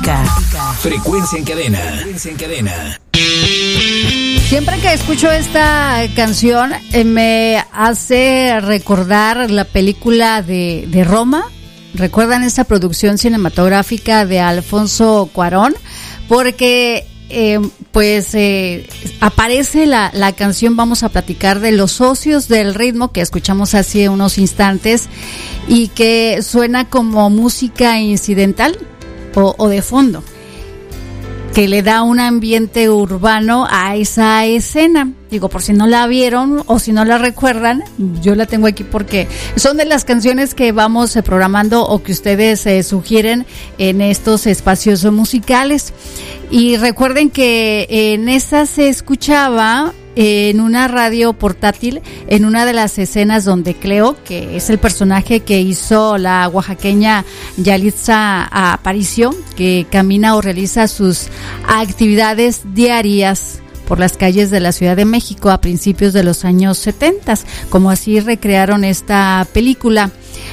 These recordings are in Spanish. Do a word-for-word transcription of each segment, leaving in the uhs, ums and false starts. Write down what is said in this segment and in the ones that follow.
Acústica. Frecuencia en cadena. Frecuencia en cadena. Siempre que escucho esta canción eh, me hace recordar la película de, de Roma. ¿Recuerdan esa producción cinematográfica de Alfonso Cuarón? Porque eh, pues eh, aparece la, la canción. Vamos a platicar de Los Socios del Ritmo, que escuchamos hace unos instantes y que suena como música incidental o, o de fondo, que le da un ambiente urbano a esa escena. Digo, por si no la vieron o si no la recuerdan, yo la tengo aquí porque son de las canciones que vamos eh, programando o que ustedes eh, sugieren en estos espacios musicales. Y recuerden que en esa se escuchaba en una radio portátil, en una de las escenas donde Cleo, que es el personaje que hizo la oaxaqueña Yalitza Aparicio, que camina o realiza sus actividades diarias por las calles de la Ciudad de México a principios de los años setenta, como así recrearon esta película.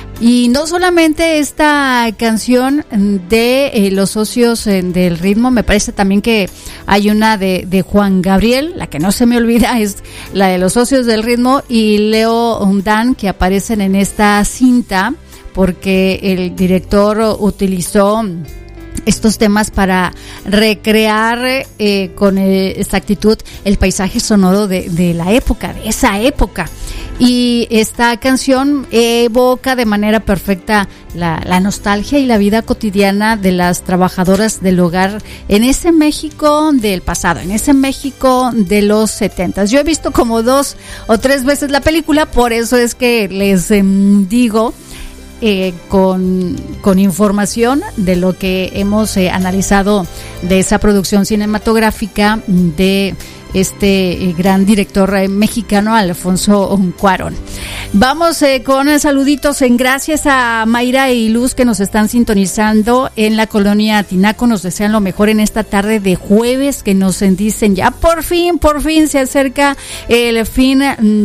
Y no solamente esta canción de eh, Los Socios eh, del Ritmo, me parece también que hay una de, de Juan Gabriel, la que no se me olvida es la de Los Socios del Ritmo, y Leo Dan, que aparecen en esta cinta porque el director utilizó estos temas para recrear eh, con eh, exactitud el paisaje sonoro de, de la época, de esa época. Y esta canción evoca de manera perfecta la, la nostalgia y la vida cotidiana de las trabajadoras del hogar en ese México del pasado, en ese México de los setentas. Yo he visto como dos o tres veces la película, por eso es que les eh, digo Eh, con, con información de lo que hemos eh, analizado de esa producción cinematográfica de este eh, gran director eh, mexicano Alfonso Cuarón. Vamos eh, con saluditos en gracias a Mayra y Luz, que nos están sintonizando en la colonia Tinaco. Nos desean lo mejor en esta tarde de jueves, que nos dicen ya por fin, por fin se acerca el fin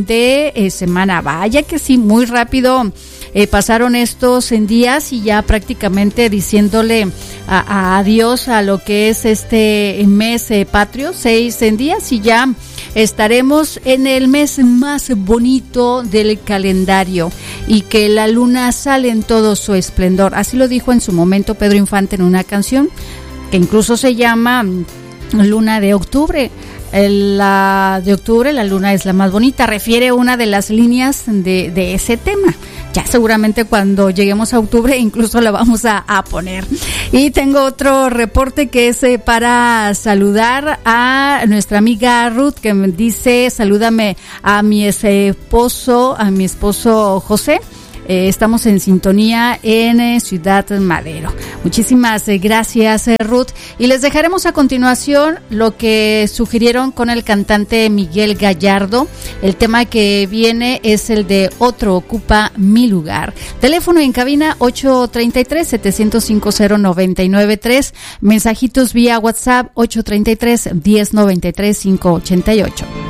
de eh, semana. Vaya que sí, muy rápido Eh, pasaron estos en días y ya prácticamente diciéndole a, a adiós a lo que es este mes eh, patrio, seis en días, y ya estaremos en el mes más bonito del calendario y que la luna sale en todo su esplendor. Así lo dijo en su momento Pedro Infante en una canción que incluso se llama Luna de Octubre. La de octubre, la luna es la más bonita, refiere una de las líneas de, de ese tema. Ya seguramente cuando lleguemos a octubre incluso la vamos a, a poner. Y tengo otro reporte que es eh, para saludar a nuestra amiga Ruth, que me dice: salúdame a mi esposo, a mi esposo José. Eh, estamos en sintonía en eh, Ciudad Madero. Muchísimas eh, gracias, eh, Ruth. Y les dejaremos a continuación lo que sugirieron con el cantante Miguel Gallardo. El tema que viene es el de Otro ocupa mi lugar. Teléfono en cabina ocho treinta y tres, setecientos cinco, cero noventa y nueve tres. Mensajitos vía WhatsApp ocho treinta y tres, diez noventa y tres, quinientos ochenta y ocho.